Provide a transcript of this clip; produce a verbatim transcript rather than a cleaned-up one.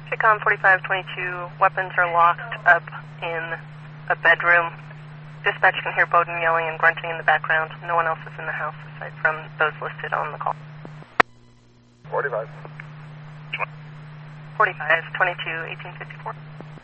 Chicom forty-five twenty-two, weapons are locked up in a bedroom. Dispatch can hear Bowden yelling and grunting in the background. No one else is in the house aside from those listed on the call. forty-five. forty-five twenty-two, eighteen fifty-four.